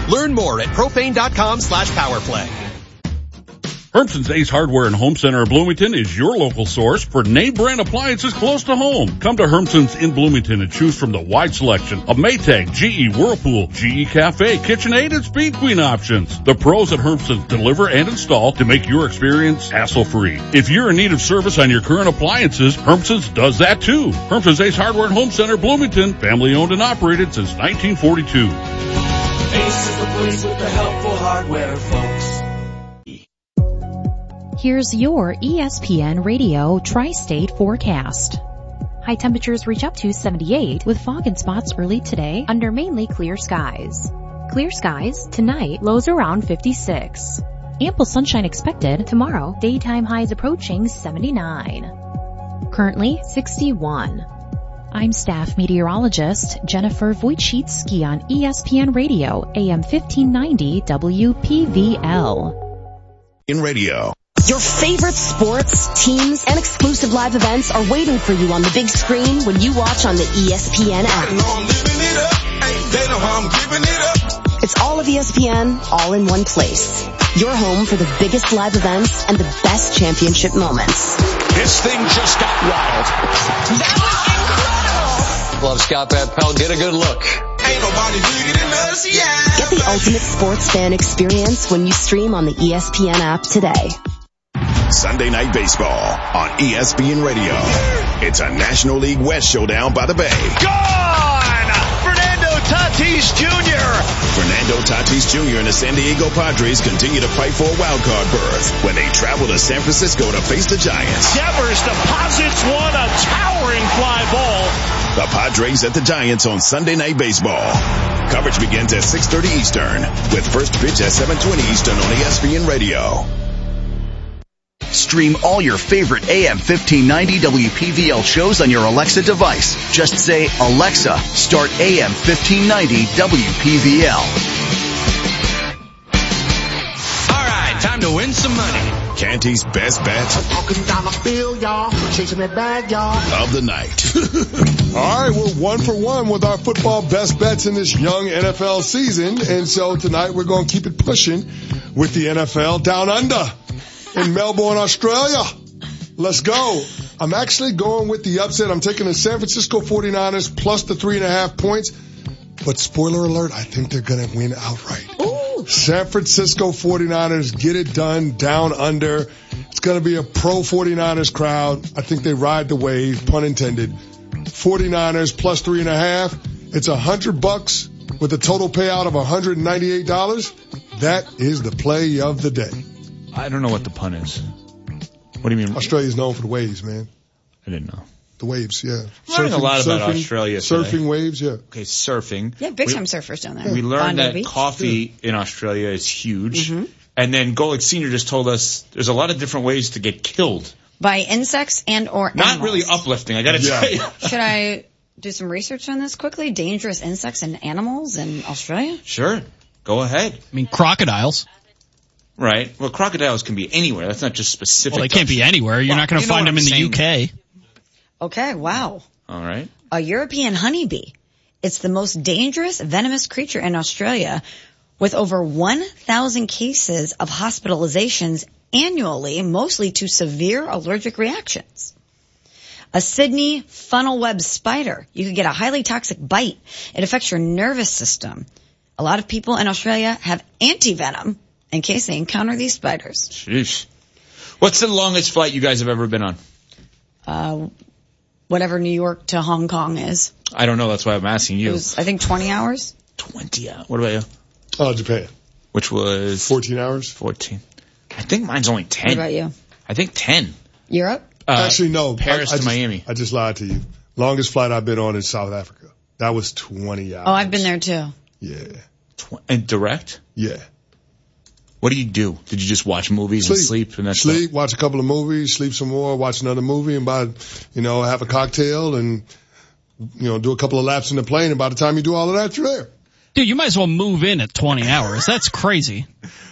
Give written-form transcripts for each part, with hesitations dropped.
Learn more at propane.com/powerplay. Hermson's Ace Hardware and Home Center of Bloomington is your local source for name brand appliances close to home. Come to Hermson's in Bloomington and choose from the wide selection of Maytag, GE, Whirlpool, GE Cafe, KitchenAid, and Speed Queen options. The pros at Hermson's deliver and install to make your experience hassle-free. If you're in need of service on your current appliances, Hermson's does that too. Hermson's Ace Hardware and Home Center, Bloomington, family owned and operated since 1942. Ace is the place with the helpful hardware, folks. Here's your ESPN Radio Tri-State forecast. High temperatures reach up to 78 with fog and spots early today under mainly clear skies. Clear skies tonight, lows around 56. Ample sunshine expected tomorrow, daytime highs approaching 79. Currently 61. I'm staff meteorologist Jennifer Wojcicki on ESPN Radio, AM 1590 WPVL. In radio. Your favorite sports, teams, and exclusive live events are waiting for you on the big screen when you watch on the ESPN app. They know how I'm giving it up. It's all of ESPN, all in one place. Your home for the biggest live events and the best championship moments. This thing just got wild. That was incredible! Love Scott Van Pelt. Get a good look. Ain't nobody bigger than us, yeah. Get the ultimate sports fan experience when you stream on the ESPN app today. Sunday Night Baseball on ESPN Radio. It's a National League West showdown by the Bay. Gone! Fernando Tatis Jr. Fernando Tatis Jr. and the San Diego Padres continue to fight for a wild card berth when they travel to San Francisco to face the Giants. Devers deposits one, a towering fly ball. The Padres at the Giants on Sunday Night Baseball. Coverage begins at 6:30 Eastern with first pitch at 7:20 Eastern on ESPN Radio. Stream all your favorite AM 1590 WPVL shows on your Alexa device. Just say, Alexa, start AM 1590 WPVL. All right, time to win some money. Canty's best bet Walking down the field, y'all. Chasing that bag, y'all. of the night. All right, we're 1 for 1 with our football best bets in this young NFL season. And so tonight we're going to keep it pushing with the NFL Down Under in Melbourne, Australia. Let's go. I'm actually going with the upset. I'm taking the San Francisco 49ers plus the 3.5 points. But spoiler alert, I think they're going to win outright. Ooh. San Francisco 49ers get it done down under. It's going to be a pro 49ers crowd. I think they ride the wave, pun intended. 49ers plus 3.5. It's $100 with a total payout of $198. That is the play of the day. I don't know what the pun is. What do you mean? Australia's known for the waves, man. I didn't know. The waves, yeah. I'm learning a lot about Australia today. Surfing waves, yeah. Okay, surfing. Yeah, big time surfers down there. We learned that Beach. coffee in Australia is huge. Mm-hmm. And then Golick Sr. just told us there's a lot of different ways to get killed. By insects and or animals. Not really uplifting, I gotta tell you. Should I do some research on this quickly? Dangerous insects and animals in Australia? Sure. Go ahead. I mean, crocodiles. Right. Well, crocodiles can be anywhere. That's not just specific. Well, they can't be anywhere. You're not going to find them in the UK. Okay, wow. All right. A European honeybee. It's the most dangerous venomous creature in Australia with over 1,000 cases of hospitalizations annually, mostly to severe allergic reactions. A Sydney funnel web spider. You could get a highly toxic bite. It affects your nervous system. A lot of people in Australia have anti-venom in case they encounter these spiders. Sheesh. What's the longest flight you guys have ever been on? Whatever New York to Hong Kong is. I don't know. That's why I'm asking you. It was, I think, 20 hours. 20 hours. What about you? Oh, Japan. Which was? 14 hours. 14. I think mine's only 10. What about you? I think 10. Europe? Actually, no. Paris to Miami. I just lied to you. Longest flight I've been on is South Africa. That was 20 hours. Oh, I've been there too. Yeah. And direct? Yeah. What do you do? Did you just watch movies and sleep? And that's sleep, watch a couple of movies, sleep some more, watch another movie, and have a cocktail and, do a couple of laps in the plane. And by the time you do all of that, you're there. Dude, you might as well move in at 20 hours. That's crazy.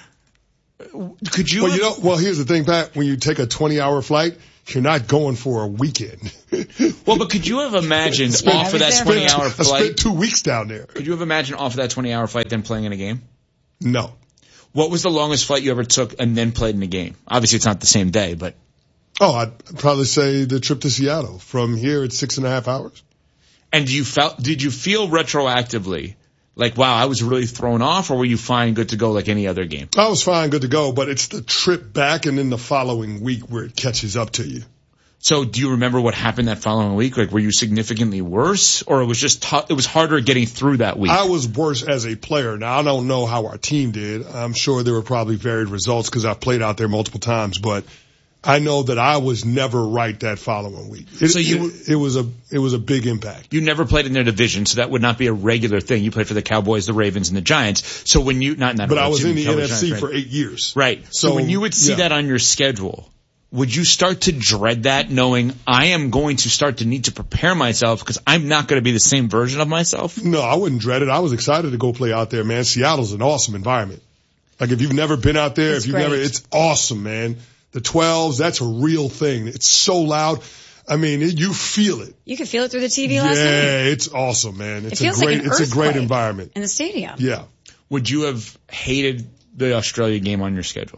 Could you? Well, here's the thing, Pat. When you take a 20-hour flight, you're not going for a weekend. Well, but could you have imagined off of that 20-hour flight? I spent 2 weeks down there. Could you have imagined off of that 20-hour flight then playing in a game? No. What was the longest flight you ever took and then played in a game? Obviously, it's not the same day, but. Oh, I'd probably say the trip to Seattle. From here, it's 6.5 hours. And did you feel retroactively like, wow, I was really thrown off, or were you fine, good to go like any other game? I was fine, good to go, but it's the trip back and then the following week where it catches up to you. So do you remember what happened that following week? Like, were you significantly worse, or it was just it was harder getting through that week? I was worse as a player. Now, I don't know how our team did. I'm sure there were probably varied results because I've played out there multiple times, but I know that I was never right that following week. It was a big impact. You never played in their division, so that would not be a regular thing. You played for the Cowboys, the Ravens, and the Giants. So when you but I was in the NFC for 8 years. Right. So when you would see that on your schedule, would you start to dread that, knowing I am going to start to need to prepare myself because I'm not going to be the same version of myself? No, I wouldn't dread it. I was excited to go play out there, man. Seattle's an awesome environment. Like, if you've never been out there, it's awesome, man. The 12s, that's a real thing. It's so loud. I mean, you feel it. You could feel it through the TV last night. Yeah, it's awesome, man. It's a great environment. In the stadium. Yeah. Would you have hated the Australia game on your schedule?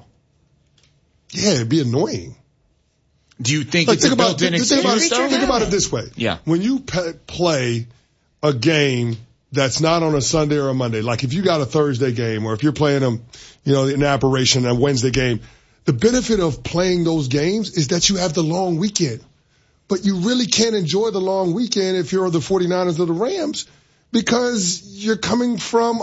Yeah, it'd be annoying. Do you think it's a built-in excuse? Think about it this way. Yeah. When you play a game that's not on a Sunday or a Monday, like if you got a Thursday game or if you're playing them, in Apparition, a Wednesday game, the benefit of playing those games is that you have the long weekend. But you really can't enjoy the long weekend if you're the 49ers or the Rams because you're coming from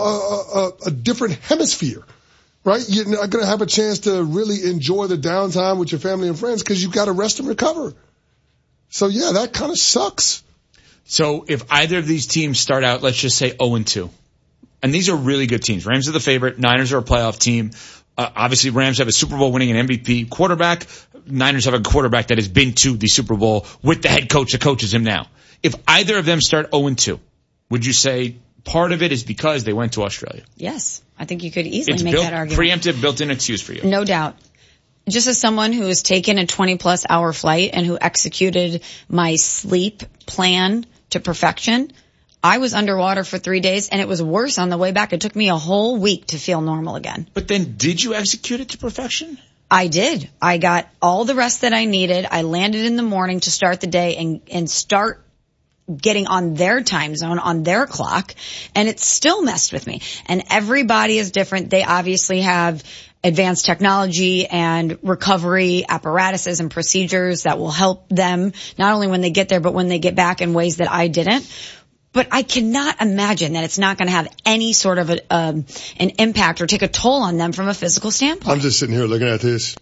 a different hemisphere, right? You're not going to have a chance to really enjoy the downtime with your family and friends because you've got to rest and recover. So, yeah, that kind of sucks. So if either of these teams start out, let's just say 0-2, and these are really good teams. Rams are the favorite. Niners are a playoff team. Obviously, Rams have a Super Bowl winning an MVP quarterback. Niners have a quarterback that has been to the Super Bowl with the head coach that coaches him now. If either of them start 0-2, would you say part of it is because they went to Australia? Yes. I think you could easily make that argument. Preemptive, built-in excuse for you. No doubt. Just as someone who has taken a 20-plus hour flight and who executed my sleep plan to perfection, I was underwater for 3 days, and it was worse on the way back. It took me a whole week to feel normal again. But then did you execute it to perfection? I did. I got all the rest that I needed. I landed in the morning to start the day and start getting on their time zone, on their clock, and it still messed with me. And everybody is different. They obviously have advanced technology and recovery apparatuses and procedures that will help them not only when they get there, but when they get back in ways that I didn't. But I cannot imagine that it's not going to have any sort of an impact or take a toll on them from a physical standpoint. I'm just sitting here looking at this.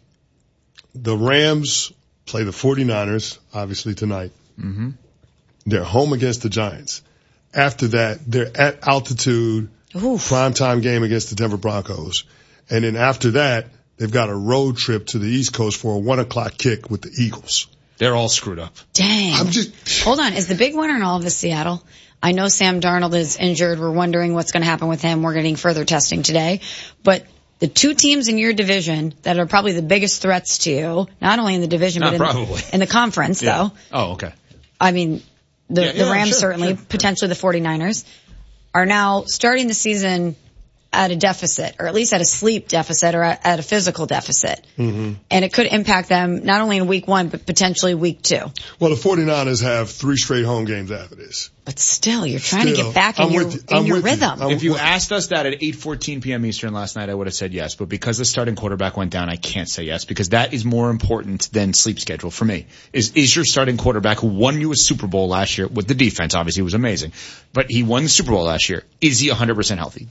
The Rams play the 49ers, obviously, tonight. Mm-hmm. They're home against the Giants. After that, they're at altitude, primetime game against the Denver Broncos. And then after that, they've got a road trip to the East Coast for a 1:00 kick with the Eagles. They're all screwed up. Dang. Hold on. Is the big winner in all of this Seattle? I know Sam Darnold is injured. We're wondering what's going to happen with him. We're getting further testing today. But the two teams in your division that are probably the biggest threats to you, not only in the division, but in the conference, though. Oh, okay. I mean, the Rams certainly, potentially the 49ers, are now starting the season at a deficit, or at least at a sleep deficit, or at a physical deficit. Mm-hmm. And it could impact them not only in week 1, but potentially week 2. Well, the 49ers have 3 straight home games after this. But still, you're trying to get back in your rhythm. If you asked us that at 8:14 p.m. Eastern last night, I would have said yes. But because the starting quarterback went down, I can't say yes, because that is more important than sleep schedule for me. Is your starting quarterback, who won you a Super Bowl last year with the defense, obviously it was amazing, but he won the Super Bowl last year. Is he 100% healthy?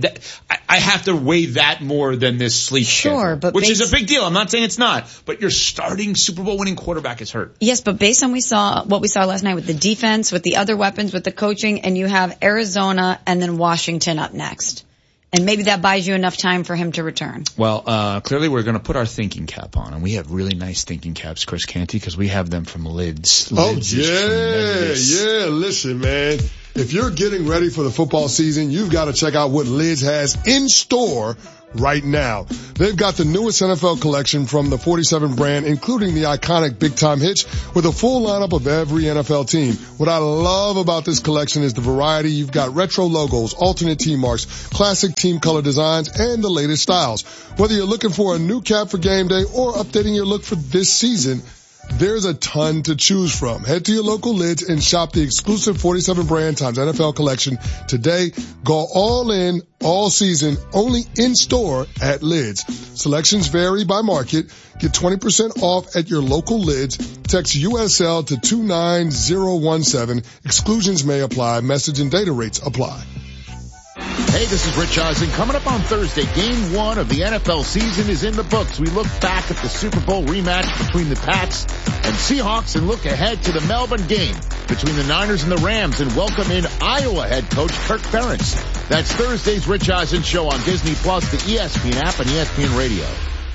I have to weigh that more than this sleep schedule, but which is a big deal. I'm not saying it's not, but your starting Super Bowl winning quarterback is hurt. Yes, but based on what we saw last night with the defense, with the other weapons, with the coaching, and you have Arizona and then Washington up next. And maybe that buys you enough time for him to return. Well, clearly we're going to put our thinking cap on, and we have really nice thinking caps, Chris Canty, because we have them from Lids. Lids yeah. Listen, man, if you're getting ready for the football season, you've got to check out what Lids has in store right now. They've got the newest NFL collection from the 47 brand, including the iconic Big Time Hitch, with a full lineup of every NFL team. What I love about this collection is the variety. You've got retro logos, alternate team marks, classic team color designs, and the latest styles. Whether you're looking for a new cap for game day or updating your look for this season, there's a ton to choose from. Head to your local Lids and shop the exclusive 47 brand times NFL collection today. Go all in, all season, only in store at Lids. Selections vary by market. Get 20% off at your local Lids. Text USL to 29017. Exclusions may apply. Message and data rates apply. Hey, this is Rich Eisen. Coming up on Thursday, Game 1 of the NFL season is in the books. We look back at the Super Bowl rematch between the Pats and Seahawks and look ahead to the Melbourne game between the Niners and the Rams and welcome in Iowa head coach Kirk Ferentz. That's Thursday's Rich Eisen Show on Disney+, the ESPN app, and ESPN Radio.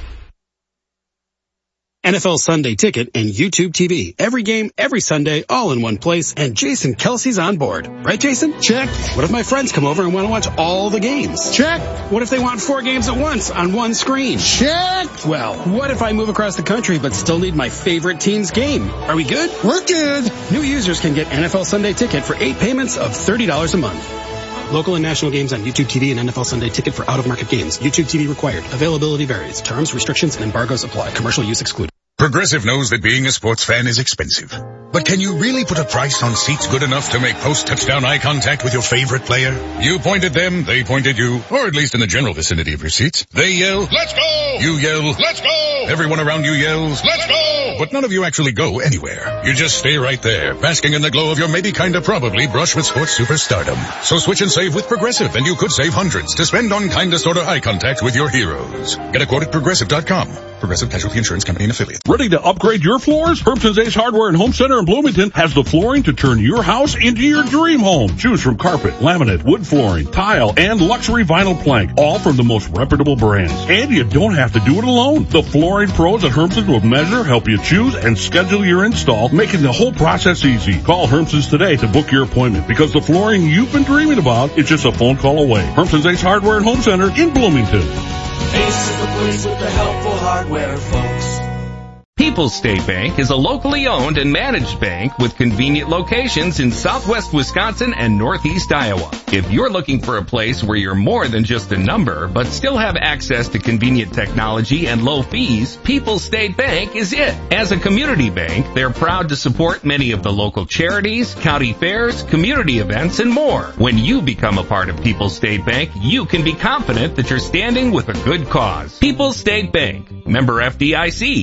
NFL Sunday Ticket and YouTube TV. Every game, every Sunday, all in one place, and Jason Kelsey's on board. Right, Jason? Check. What if my friends come over and want to watch all the games? Check. What if they want 4 games at once on one screen? Check. Well, what if I move across the country but still need my favorite team's game? Are we good? We're good. New users can get NFL Sunday Ticket for 8 payments of $30 a month. Local and national games on YouTube TV and NFL Sunday Ticket for out-of-market games. YouTube TV required. Availability varies. Terms, restrictions, and embargoes apply. Commercial use excluded. Progressive knows that being a sports fan is expensive. But can you really put a price on seats good enough to make post-touchdown eye contact with your favorite player? You point at them, they point at you, or at least in the general vicinity of your seats. They yell, "Let's go!" You yell, "Let's go!" Everyone around you yells, "Let's go!" But none of you actually go anywhere. You just stay right there, basking in the glow of your maybe kinda probably brush with sports superstardom. So switch and save with Progressive, and you could save hundreds to spend on kinda sorta eye contact with your heroes. Get a quote at Progressive.com. Progressive Casualty Insurance Company and Affiliate. Ready to upgrade your floors? Herbson's Ace Hardware and Home Center in Bloomington has the flooring to turn your house into your dream home. Choose from carpet, laminate, wood flooring, tile, and luxury vinyl plank, all from the most reputable brands. And you don't have to do it alone. The flooring pros at Herbson's will measure, help you choose, and schedule your install, making the whole process easy. Call Herbson's today to book your appointment, because the flooring you've been dreaming about is just a phone call away. Herbson's Ace Hardware and Home Center in Bloomington. Ace is the place with the helpful hardware, folks. People's State Bank is a locally owned and managed bank with convenient locations in southwest Wisconsin and northeast Iowa. If you're looking for a place where you're more than just a number, but still have access to convenient technology and low fees, People's State Bank is it. As a community bank, they're proud to support many of the local charities, county fairs, community events, and more. When you become a part of People's State Bank, you can be confident that you're standing with a good cause. People's State Bank, member FDIC.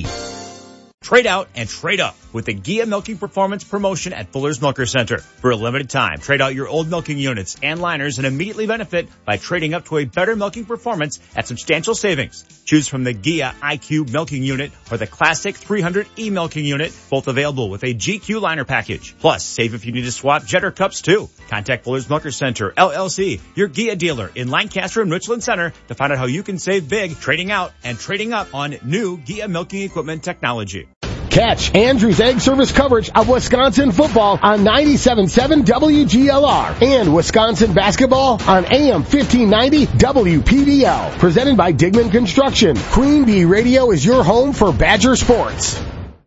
Trade out and trade up with the Gia Milking Performance promotion at Fuller's Milker Center. For a limited time, trade out your old milking units and liners and immediately benefit by trading up to a better milking performance at substantial savings. Choose from the Gia IQ milking unit or the classic 300E milking unit, both available with a GQ liner package. Plus, save if you need to swap Jetter cups too. Contact Fuller's Milker Center, LLC, your Gia dealer in Lancaster and Richland Center to find out how you can save big trading out and trading up on new Gia milking equipment technology. Catch Andrew's Egg Service coverage of Wisconsin football on 97.7 WGLR and Wisconsin basketball on AM 1590 WPVL. Presented by Digman Construction. Queen Bee Radio is your home for Badger sports.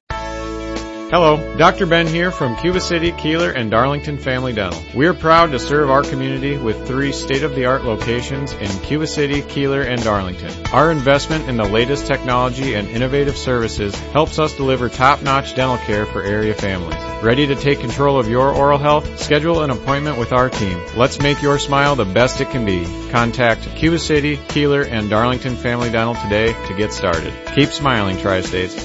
Hello, Dr. Ben here from Cuba City, Keeler, and Darlington Family Dental. We're proud to serve our community with 3 state-of-the-art locations in Cuba City, Keeler, and Darlington. Our investment in the latest technology and innovative services helps us deliver top-notch dental care for area families. Ready to take control of your oral health? Schedule an appointment with our team. Let's make your smile the best it can be. Contact Cuba City, Keeler, and Darlington Family Dental today to get started. Keep smiling, Tri-States.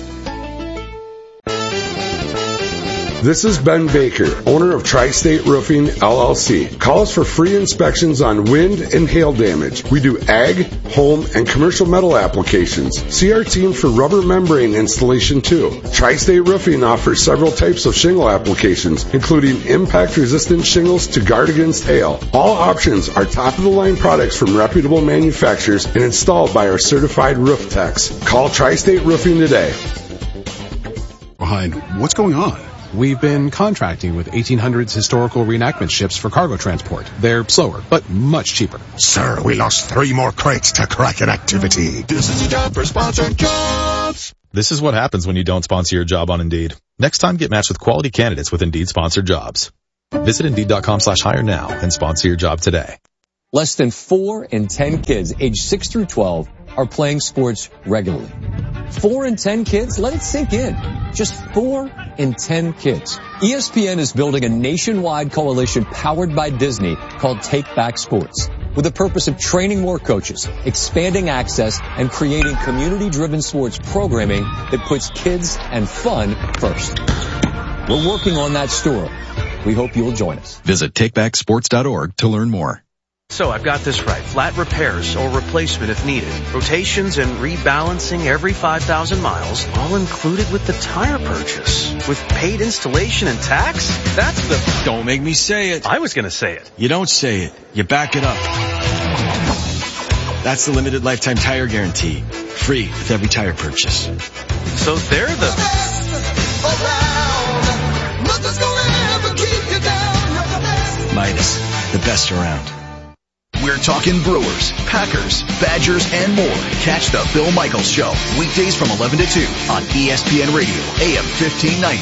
This is Ben Baker, owner of Tri-State Roofing, LLC. Call us for free inspections on wind and hail damage. We do ag, home, and commercial metal applications. See our team for rubber membrane installation too. Tri-State Roofing offers several types of shingle applications, including impact-resistant shingles to guard against hail. All options are top-of-the-line products from reputable manufacturers and installed by our certified roof techs. Call Tri-State Roofing today. What's going on? we've been contracting with 1800s historical reenactment ships for cargo transport. They're slower, but much cheaper. Sir, we lost 3 more crates to Kraken activity. This is your job for sponsored jobs. This is what happens when you don't sponsor your job on Indeed. Next time, get matched with quality candidates with Indeed sponsored jobs. Visit Indeed.com/hire now and sponsor your job today. Less than 4 in 10 kids aged 6 through 12 are playing sports regularly. 4 in 10 kids? Let it sink in. Just 4 in 10 kids. ESPN is building a nationwide coalition powered by Disney called Take Back Sports, with the purpose of training more coaches, expanding access, and creating community-driven sports programming that puts kids and fun first. We're working on that story. We hope you'll join us. Visit takebacksports.org to learn more. So I've got this right. Flat repairs or replacement if needed. Rotations and rebalancing every 5,000 miles, all included with the tire purchase. With paid installation and tax? That's the... Don't make me say it. I was going to say it. You don't say it. You back it up. That's the limited lifetime tire guarantee. Free with every tire purchase. So they're the... Midas, the best around. We're talking Brewers, Packers, Badgers, and more. Catch the Bill Michaels Show, weekdays from 11 to 2 on ESPN Radio, AM 1590,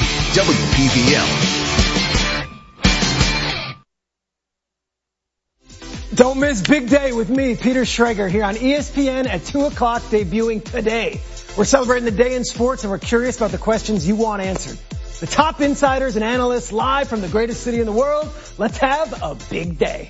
WPVL. Don't miss Big Day with me, Peter Schrager, here on ESPN at 2 o'clock, debuting today. We're celebrating the day in sports, and we're curious about the questions you want answered. The top insiders and analysts live from the greatest city in the world. Let's have a big day.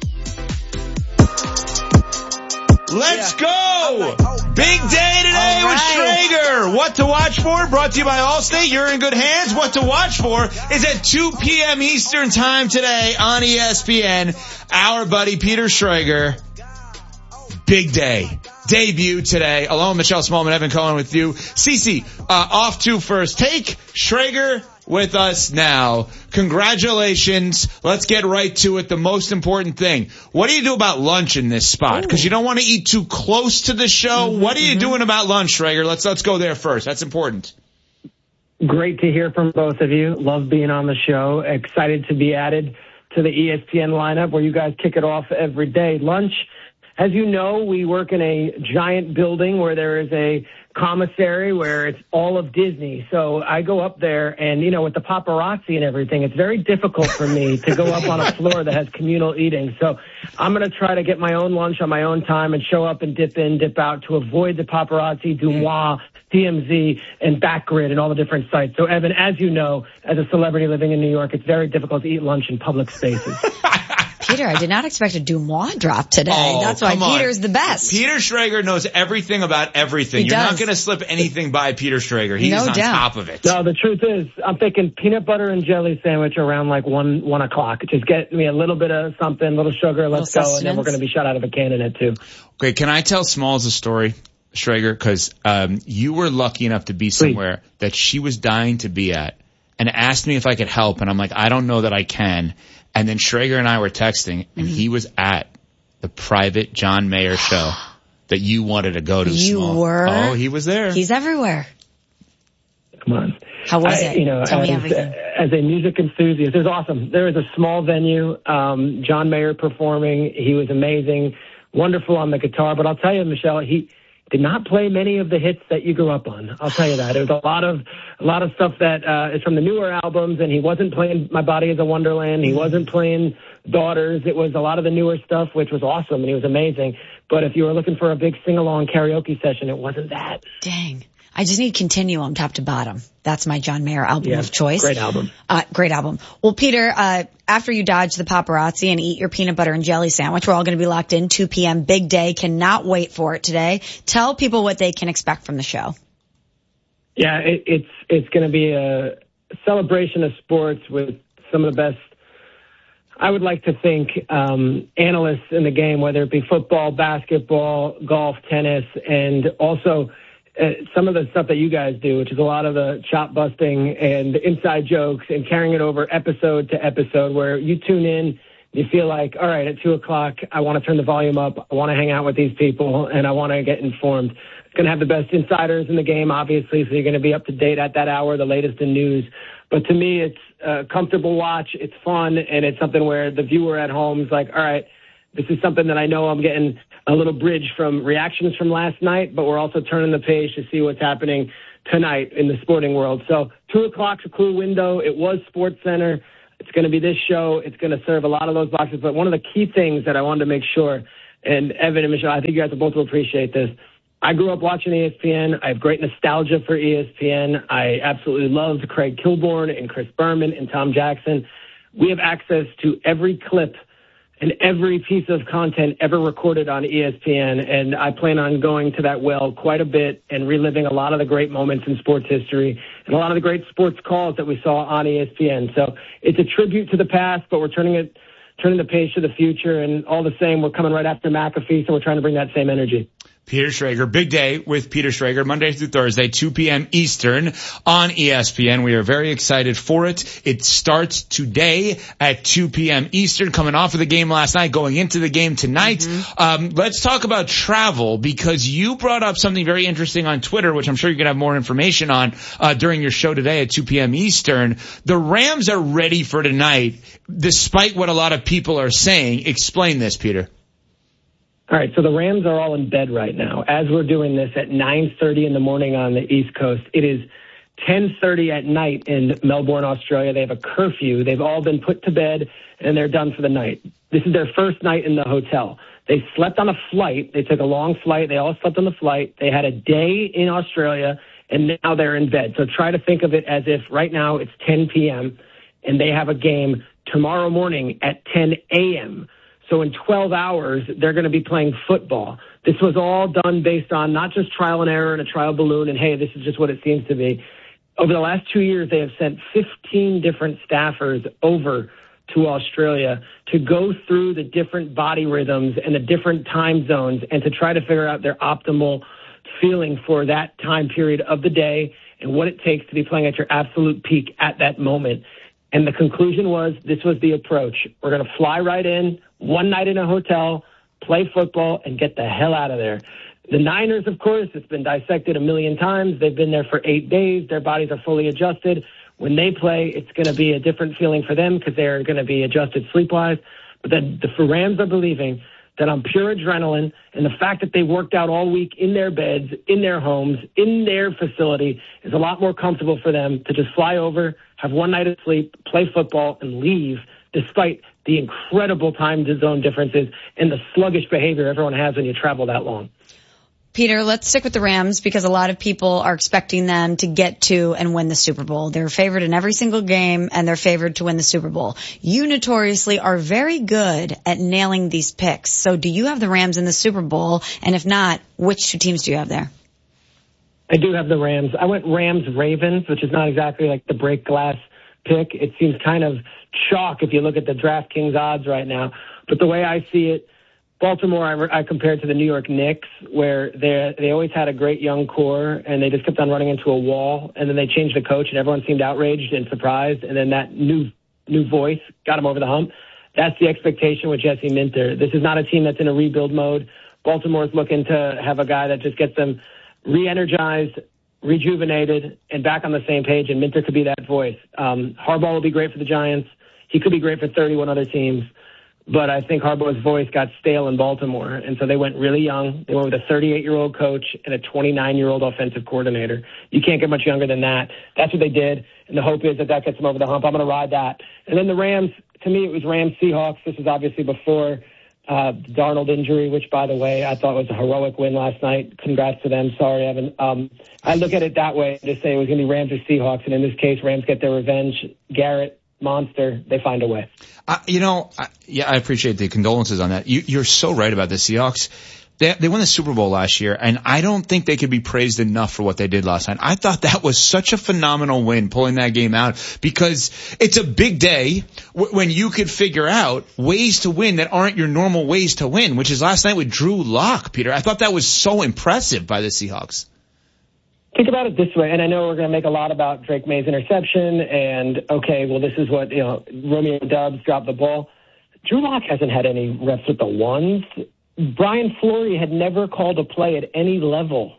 Let's go! Big day today with Schrager. What to watch for? Brought to you by Allstate. You're in good hands. What to watch for is at 2 p.m. Eastern time today on ESPN. Our buddy Peter Schrager. Big day. Debut today. Along with Michelle Smallman, Evan Cohen with you. Cece, off to First Take. Schrager with us now. Congratulations. Let's get right to it. The most important thing. What do you do about lunch in this spot? Because you don't want to eat too close to the show. What are you doing about lunch, Schrager? Let's go there first. That's important. Great to hear from both of you. Love being on the show. Excited to be added to the ESPN lineup where you guys kick it off every day. Lunch, as you know, we work in a giant building where there is a commissary where it's all of Disney. So I go up there and, you know, with the paparazzi and everything, it's very difficult for me to go up on a floor that has communal eating. So I'm going to try to get my own lunch on my own time and show up and dip in, dip out to avoid the paparazzi, Dumois, TMZ, and Backgrid and all the different sites. So Evan, as you know, as a celebrity living in New York, it's very difficult to eat lunch in public spaces. Peter, I did not expect a Dumois drop today. That's why Peter's the best. Peter Schrager knows everything about everything. You're not going to slip anything by Peter Schrager. He's on top of it. No, the truth is, I'm thinking peanut butter and jelly sandwich around like 1 o'clock. Just get me a little bit of something, a little sugar, let's go, and then we're going to be shot out of a cannon at 2. Okay, can I tell Smalls a story, Schrager? Because you were lucky enough to be somewhere that she was dying to be at and asked me if I could help, and I'm like, I don't know that I can. And then Schrager and I were texting, and he was at the private John Mayer show that you wanted to go to. You were? Oh, he was there. He's everywhere. Come on. How was it? You know, Tell me everything. As a music enthusiast, it was awesome. There was a small venue, John Mayer performing. He was amazing, wonderful on the guitar. But I'll tell you, Michelle, he did not play many of the hits that you grew up on. I'll tell you that. It was a lot of stuff that is from the newer albums, and he wasn't playing My Body is a Wonderland. He wasn't playing Daughters. It was a lot of the newer stuff, which was awesome, and he was amazing. But if you were looking for a big sing-along karaoke session, it wasn't that. Dang. I just need Continuum top to bottom. That's my John Mayer album of choice. Great album. Great album. Well, Peter, after you dodge the paparazzi and eat your peanut butter and jelly sandwich, we're all going to be locked in 2 p.m. Big day. Cannot wait for it today. Tell people what they can expect from the show. Yeah, it's going to be a celebration of sports with some of the best, I would like to think, analysts in the game, whether it be football, basketball, golf, tennis, and also some of the stuff that you guys do, which is a lot of the chop busting and inside jokes and carrying it over episode to episode, where you tune in You feel like, all right, at 2 o'clock, I want to turn the volume up. I want to hang out with these people, and I want to get informed. It's going to have the best insiders in the game, obviously, so you're going to be up to date at that hour, the latest in news. But to me, it's a comfortable watch. It's fun, and it's something where the viewer at home is like, all right, this is something that I know I'm getting a little bridge from reactions from last night, but we're also turning the page to see what's happening tonight in the sporting world. So 2 o'clock's a cool window. It was SportsCenter. It's going to be this show. It's going to serve a lot of those boxes. But one of the key things that I wanted to make sure, and Evan and Michelle, I think you guys will both appreciate this. I grew up watching ESPN. I have great nostalgia for ESPN. I absolutely loved Craig Kilborn and Chris Berman and Tom Jackson. We have access to every clip and every piece of content ever recorded on ESPN, and I plan on going to that well quite a bit and reliving a lot of the great moments in sports history and a lot of the great sports calls that we saw on ESPN. So it's a tribute to the past, but we're turning the page to the future, and all the same, we're coming right after McAfee, so we're trying to bring that same energy. Peter Schrager, big day with Peter Schrager, Monday through Thursday, 2 p.m. Eastern on ESPN. We are very excited for it. It starts today at 2 p.m. Eastern, coming off of the game last night, going into the game tonight. Let's talk about travel, because you brought up something very interesting on Twitter, which I'm sure you're going to have more information on during your show today at 2 p.m. Eastern. The Rams are ready for tonight, despite what a lot of people are saying. Explain this, Peter. All right, so the Rams are all in bed right now. As we're doing this at 9:30 in the morning on the East Coast, it is 10:30 at night in Melbourne, Australia. They have a curfew. They've all been put to bed, and they're done for the night. This is their first night in the hotel. They slept on a flight. They took a long flight. They all slept on the flight. They had a day in Australia, and now they're in bed. So try to think of it as if right now it's 10 p.m., and they have a game tomorrow morning at 10 a.m., So in 12 hours, they're going to be playing football. This was all done based on not just trial and error and a trial balloon and, hey, this is just what it seems to be. Over the last 2 years, they have sent 15 different staffers over to Australia to go through the different body rhythms and the different time zones and to try to figure out their optimal feeling for that time period of the day and what it takes to be playing at your absolute peak at that moment. And the conclusion was this was the approach. We're going to fly right in, one night in a hotel, play football, and get the hell out of there. The Niners, of course, it's been dissected a million times. They've been there for 8 days. Their bodies are fully adjusted. When they play, it's going to be a different feeling for them because they're going to be adjusted sleep-wise. But then the Rams are believing that on pure adrenaline and the fact that they worked out all week in their beds, in their homes, in their facility is a lot more comfortable for them to just fly over, have one night of sleep, play football, and leave, despite the incredible time zone differences and the sluggish behavior everyone has when you travel that long. Peter, let's stick with the Rams because a lot of people are expecting them to get to and win the Super Bowl. They're favored in every single game, and they're favored to win the Super Bowl. You notoriously are very good at nailing these picks. So do you have the Rams in the Super Bowl? And if not, which two teams do you have there? I do have the Rams. I went Rams-Ravens, which is not exactly like the break glass pick. It seems kind of chalk if you look at the DraftKings odds right now. But the way I see it, Baltimore, I compared to the New York Knicks, where they always had a great young core, and they just kept on running into a wall, and then they changed the coach, and everyone seemed outraged and surprised, and then that new voice got them over the hump. That's the expectation with Jesse Minter. This is not a team that's in a rebuild mode. Baltimore's looking to have a guy that just gets them re-energized, rejuvenated, and back on the same page, and Minter could be that voice. Harbaugh will be great for the Giants. He could be great for 31 other teams. But I think Harbaugh's voice got stale in Baltimore, and so they went really young. They went with a 38-year-old coach and a 29-year-old offensive coordinator. You can't get much younger than that. That's what they did, and the hope is that gets them over the hump. I'm going to ride that. And then the Rams, to me, it was Rams-Seahawks. This was obviously before the Darnold injury, which, by the way, I thought was a heroic win last night. Congrats to them. Sorry, Evan. I look at it that way, to say it was going to be Rams or Seahawks, and in this case, Rams get their revenge. Garrett, monster, they find a way. I appreciate the condolences on that. You're so right about the Seahawks. They won the Super Bowl last year, and I don't think they could be praised enough for what they did last night. I thought that was such a phenomenal win, pulling that game out, because it's a big day when you could figure out ways to win that aren't your normal ways to win, which is last night with Drew Lock, Peter. I thought that was so impressive by the Seahawks. Think about it this way, and I know we're going to make a lot about Drake May's interception, and okay, well, this is what, Romeo Doubs dropped the ball. Drew Lock hasn't had any reps with the ones. Brian Fleury had never called a play at any level,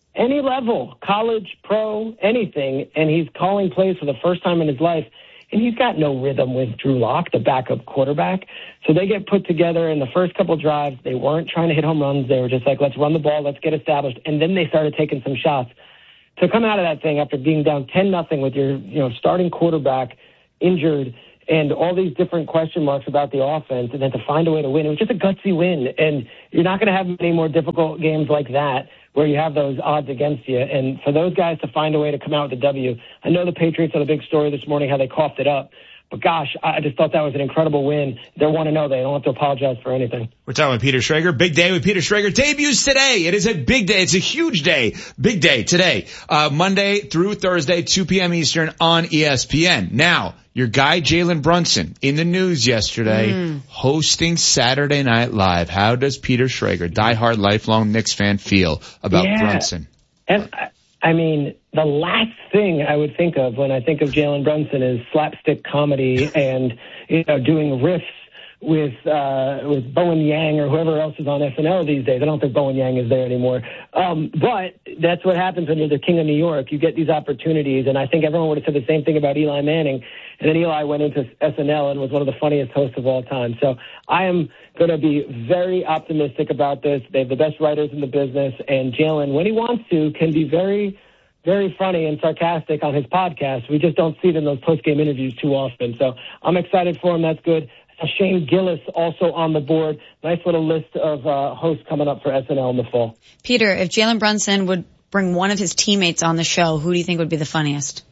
college, pro, anything, and he's calling plays for the first time in his life, and he's got no rhythm with Drew Lock, the backup quarterback. So they get put together in the first couple drives. They weren't trying to hit home runs. They were just like, let's run the ball, let's get established, and then they started taking some shots. To come out of that thing after being down 10-0 with your starting quarterback injured and all these different question marks about the offense, and then to find a way to win, it was just a gutsy win. And you're not going to have many more difficult games like that where you have those odds against you. And for those guys to find a way to come out with a W, I know the Patriots had a big story this morning, how they coughed it up. But gosh, I just thought that was an incredible win. They're 1-0. They don't have to apologize for anything. We're talking with Peter Schrager. Big day with Peter Schrager. Debuts today. It is a big day. It's a huge day. Big day today. Monday through Thursday, 2 p.m. Eastern on ESPN. Now, your guy Jalen Brunson in the news yesterday hosting Saturday Night Live. How does Peter Schrager, diehard lifelong Knicks fan, feel about Brunson? And I mean, the last thing I would think of when I think of Jalen Brunson is slapstick comedy and, doing riffs with Bowen Yang or whoever else is on SNL these days. I don't think Bowen Yang is there anymore. But that's what happens when you're the king of New York. You get these opportunities, and I think everyone would have said the same thing about Eli Manning. And then Eli went into SNL and was one of the funniest hosts of all time. So I am going to be very optimistic about this. They have the best writers in the business, and Jalen, when he wants to, can be very, very funny and sarcastic on his podcast. We just don't see it in those post-game interviews too often. So I'm excited for him. That's good. Shane Gillis also on the board. Nice little list of hosts coming up for SNL in the fall. Peter, if Jalen Brunson would bring one of his teammates on the show, who do you think would be the funniest?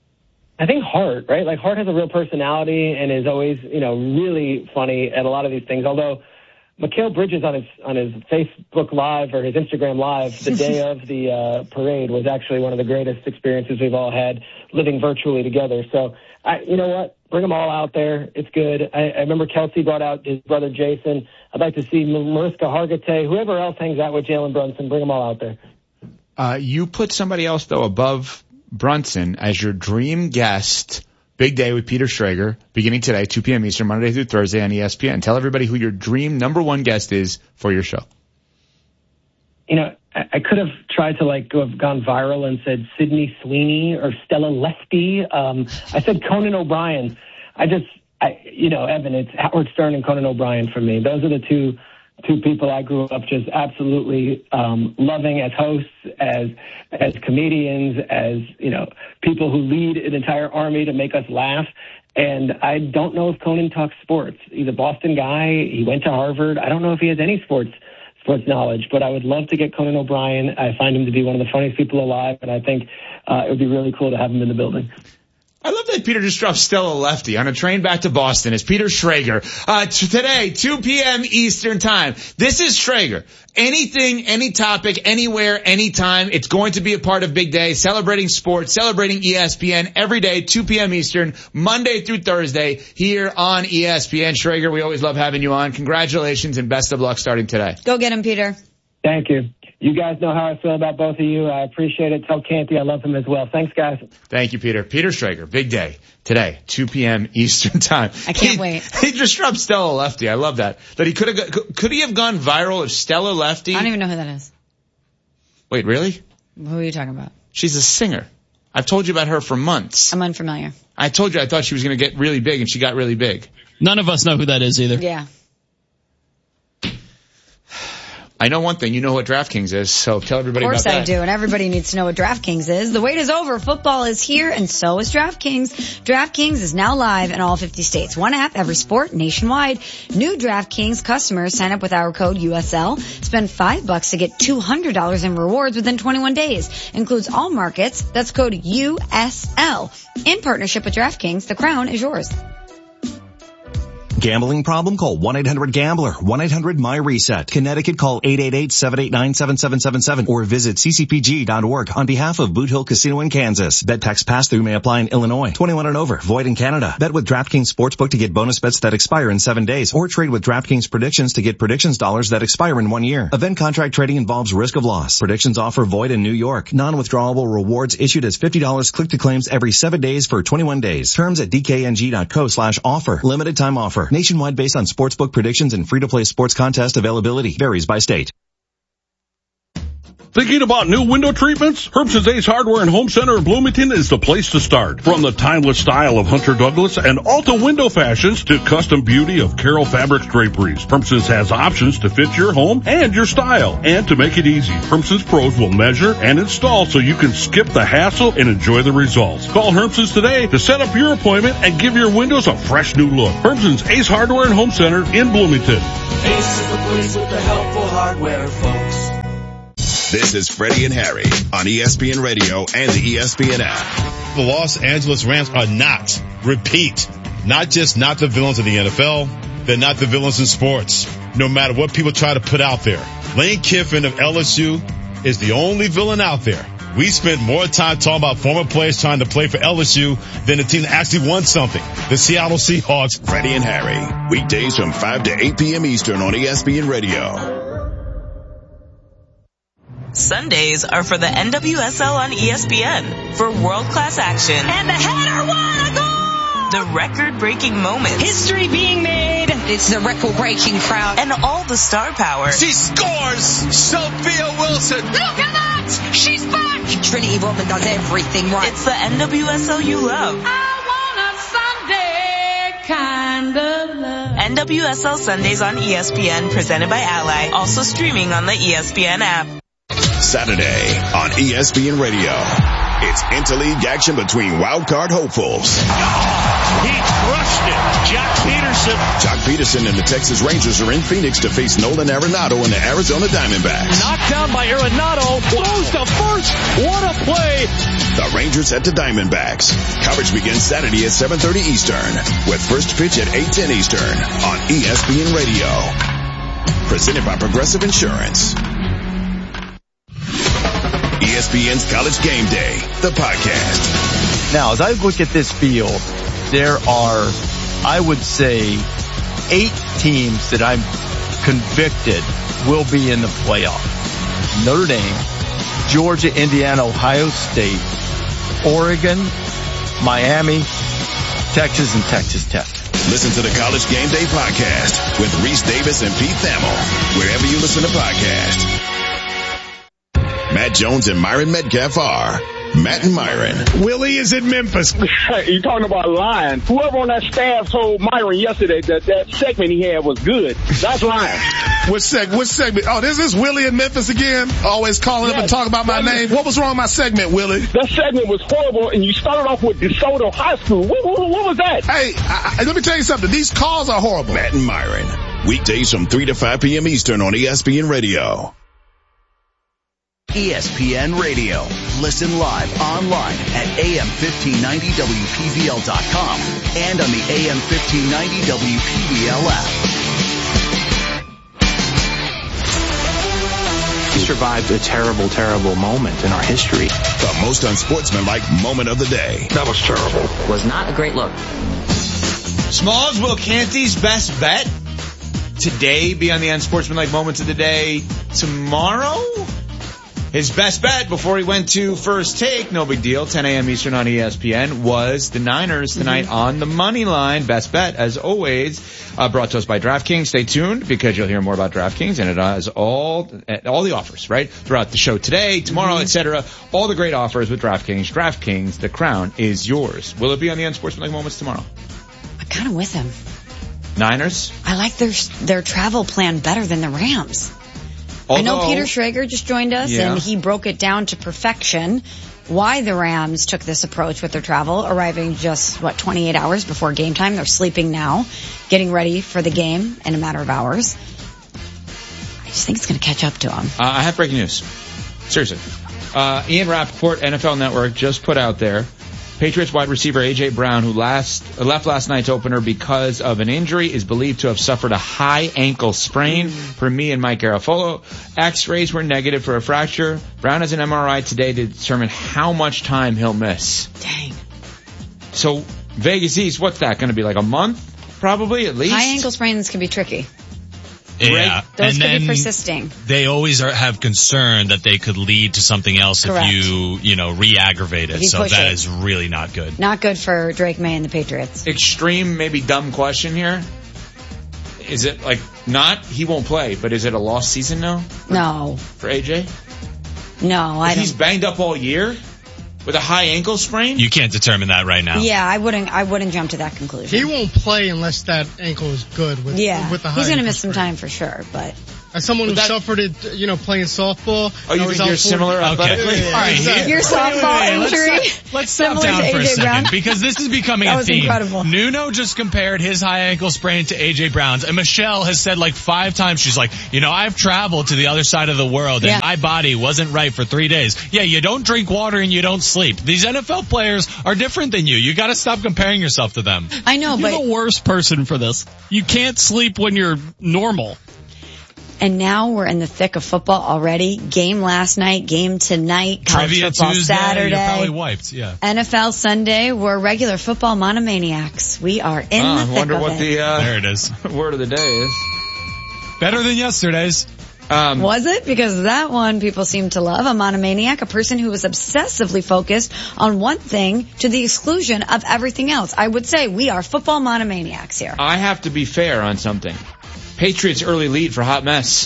I think Hart, right? Like Hart has a real personality and is always, really funny at a lot of these things. Although Mikal Bridges on his Facebook Live or his Instagram Live the day of the parade was actually one of the greatest experiences we've all had living virtually together. So, you know what? Bring them all out there. It's good. I remember Kelsey brought out his brother Jason. I'd like to see Mariska Hargitay, whoever else hangs out with Jalen Brunson, bring them all out there. You put somebody else, though, above Brunson as your dream guest. Big day with Peter Schrager, beginning today, 2 p.m. Eastern, Monday through Thursday on ESPN. Tell everybody who your dream number one guest is for your show. I could have tried to have gone viral and said Sydney Sweeney or Stella Lefty. I said Conan O'Brien. Evan, it's Howard Stern and Conan O'Brien for me. Those are the two people I grew up just absolutely loving as hosts, as comedians, as people who lead an entire army to make us laugh. And I don't know if Conan talks sports. He's a Boston guy. He went to Harvard. I don't know if he has any sports knowledge, but I would love to get Conan O'Brien. I find him to be one of the funniest people alive, and I think it would be really cool to have him in the building. I love that Peter just dropped Stella Lefty on a train back to Boston. It's Peter Schrager. Today, 2 p.m. Eastern time. This is Schrager. Anything, any topic, anywhere, anytime. It's going to be a part of Big Day, celebrating sports, celebrating ESPN every day, 2 p.m. Eastern, Monday through Thursday here on ESPN. Schrager, we always love having you on. Congratulations and best of luck starting today. Go get him, Peter. Thank you. You guys know how I feel about both of you. I appreciate it. Tell Canty I love him as well. Thanks, guys. Thank you, Peter. Peter Schrager, Big Day, today, 2 p.m. Eastern time. I can't wait. He just dropped Stella Lefty. I love that. That he could he have gone viral if Stella Lefty? I don't even know who that is. Wait, really? Who are you talking about? She's a singer. I've told you about her for months. I'm unfamiliar. I told you I thought she was going to get really big, and she got really big. None of us know who that is either. Yeah. I know one thing. You know what DraftKings is, so tell everybody about that. Of course I do, and everybody needs to know what DraftKings is. The wait is over. Football is here, and so is DraftKings. DraftKings is now live in all 50 states. One app, every sport, nationwide. New DraftKings customers sign up with our code USL. Spend $5 to get $200 in rewards within 21 days. Includes all markets. That's code USL. In partnership with DraftKings, the crown is yours. Gambling problem? Call 1-800-GAMBLER. 1-800-MY-RESET. Connecticut, call 888-789-7777 or visit ccpg.org on behalf of Boot Hill Casino in Kansas. Bet tax pass-through may apply in Illinois. 21 and over. Void in Canada. Bet with DraftKings Sportsbook to get bonus bets that expire in 7 days, or trade with DraftKings Predictions to get predictions dollars that expire in 1 year. Event contract trading involves risk of loss. Predictions offer void in New York. Non-withdrawable rewards issued as $50 click to claims every 7 days for 21 days. Terms at dkng.co/offer. Limited time offer. Nationwide based on sportsbook predictions and free-to-play sports contest availability. Varies by state. Thinking about new window treatments? Herbst's Ace Hardware and Home Center in Bloomington is the place to start. From the timeless style of Hunter Douglas and Alta window fashions to custom beauty of Carroll Fabrics draperies, Herbst's has options to fit your home and your style. And to make it easy, Herbst's pros will measure and install so you can skip the hassle and enjoy the results. Call Herbst's today to set up your appointment and give your windows a fresh new look. Herbst's Ace Hardware and Home Center in Bloomington. Ace is the place with the helpful hardware, folks. This is Freddie and Harry on ESPN Radio and the ESPN app. The Los Angeles Rams are not just not the villains of the NFL. They're not the villains in sports, no matter what people try to put out there. Lane Kiffin of LSU is the only villain out there. We spent more time talking about former players trying to play for LSU than the team that actually won something, the Seattle Seahawks. Freddie and Harry, weekdays from 5 to 8 p.m. Eastern on ESPN Radio. Sundays are for the NWSL on ESPN for world-class action. And the header won a goal! The record-breaking moments. History being made. It's the record-breaking crowd. And all the star power. She scores! Sophia Wilson! Look at that! She's back! Trinity Rodman does everything right. It's the NWSL you love. I want a Sunday kind of love. NWSL Sundays on ESPN, presented by Ally. Also streaming on the ESPN app. Saturday on ESPN Radio. It's interleague action between wildcard hopefuls. He crushed it. Jock Peterson and the Texas Rangers are in Phoenix to face Nolan Arenado and the Arizona Diamondbacks. Knocked down by Arenado. Throws to first. What a play. The Rangers at the Diamondbacks. Coverage begins Saturday at 7:30 Eastern with first pitch at 8:10 Eastern on ESPN Radio. Presented by Progressive Insurance. ESPN's College Game Day, the podcast. Now, as I look at this field, there are, I would say, 8 teams that I'm convicted will be in the playoff. Notre Dame, Georgia, Indiana, Ohio State, Oregon, Miami, Texas, and Texas Tech. Listen to the College Game Day podcast with Reese Davis and Pete Thamel, wherever you listen to podcasts. Matt Jones and Myron Metcalf are Matt and Myron. Willie is in Memphis. You're talking about lying. Whoever on that staff told Myron yesterday that segment he had was good. That's lying. Which segment? Oh, this is Willie in Memphis again? Always calling up and talking about my name. What was wrong with my segment, Willie? That segment was horrible, and you started off with DeSoto High School. What was that? Hey, let me tell you something. These calls are horrible. Matt and Myron. Weekdays from 3 to 5 p.m. Eastern on ESPN Radio. ESPN Radio. Listen live online at AM1590WPVL.com and on the AM1590 WPVL app. We survived a terrible, terrible moment in our history. The most unsportsmanlike moment of the day. That was terrible. Was not a great look. Smalls, Will Canty's best bet today be on the unsportsmanlike moments of the day tomorrow? His best bet before he went to First Take, no big deal, 10 a.m. Eastern on ESPN, was the Niners tonight on the money line. Best bet, as always, brought to us by DraftKings. Stay tuned because you'll hear more about DraftKings, and it has all the offers, right, throughout the show today, tomorrow, etc. All the great offers with DraftKings. DraftKings, the crown is yours. Will it be on the unsportsmanlike moments tomorrow? I'm kind of with him. Niners? I like their travel plan better than the Rams. I know Peter Schrager just joined us, and he broke it down to perfection why the Rams took this approach with their travel, arriving just, 28 hours before game time. They're sleeping now, getting ready for the game in a matter of hours. I just think it's going to catch up to them. I have breaking news. Seriously. Ian Rappaport, NFL Network, just put out there, Patriots wide receiver A.J. Brown, who left last night's opener because of an injury, is believed to have suffered a high ankle sprain, per me and Mike Garafolo. X-rays were negative for a fracture. Brown has an MRI today to determine how much time he'll miss. Dang. So, Vegas East, what's that going to be, like a month? Probably, at least? High ankle sprains can be tricky. Yeah, those could be persisting. They always have concern that they could lead to something else. Correct. If you re-aggravate it. So that is really not good. Not good for Drake May and the Patriots. Extreme, maybe dumb question here. is it like not he won't play, but is it a lost season now? No. For AJ? No, I don't. He's banged up all year with a high ankle sprain? You can't determine that right now. Yeah, I wouldn't jump to that conclusion. He won't play unless that ankle is good with the high he's going to miss sprain. some time for sure, but. As someone who suffered it, playing softball. Oh, you think you're similar athletically? Okay. All right, your softball injury. Let's stop down for a second because this is becoming a theme. Incredible. Nuno just compared his high ankle sprain to AJ Brown's, and Michelle has said like 5 times, she's like, I've traveled to the other side of the world and my body wasn't right for 3 days. Yeah, you don't drink water and you don't sleep. These NFL players are different than you. You got to stop comparing yourself to them. I know, you're but the worst person for this. You can't sleep when you're normal. And now we're in the thick of football already. Game last night, game tonight, college Trivia football Tuesday, Saturday. You're probably wiped, yeah. NFL Sunday, we're regular football monomaniacs. We are in the thick I wonder of what it. There it is. Word of the day is. Better than yesterday's. Was it? Because that one people seem to love. A monomaniac, a person who is obsessively focused on one thing to the exclusion of everything else. I would say we are football monomaniacs here. I have to be fair on something. Patriots early lead for Hot Mess.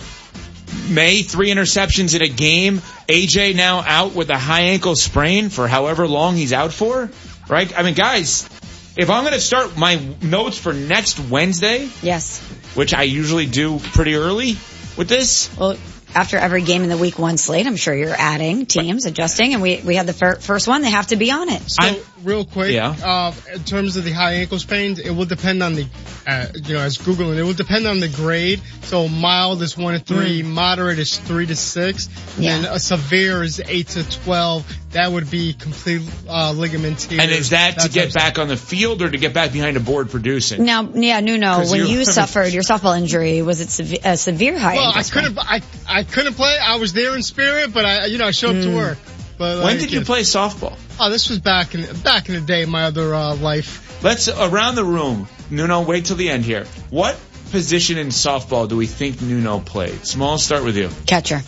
May, 3 interceptions in a game. AJ now out with a high ankle sprain for however long he's out for. Right? I mean, guys, if I'm going to start my notes for next Wednesday. Yes. Which I usually do pretty early with this. Well, after every game in the week 1 slate, I'm sure you're adding teams, adjusting, and we had the first one. They have to be on it. So, real quick, in terms of the high ankle sprains, it will depend on the, as Googling, it will depend on the grade. So mild is 1 to 3, moderate is 3 to 6, and a severe is 8 to 12. That would be complete ligament tears. And is that to get back on the field or to get back behind a board producing? Now, Nuno, when you suffered your softball injury, was it a severe high ankle sprain? I couldn't play. I was there in spirit, but I showed up to work. But when did you play softball? Oh, this was back in the day, my other life. Let's around the room. Nuno, wait till the end here. What position in softball do we think Nuno played? Small, start with you. Catcher.